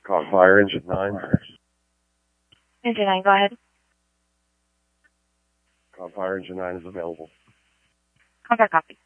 Call Fire Engine 9. Engine 9, go ahead. Call Fire Engine 9 is available. Contact copy.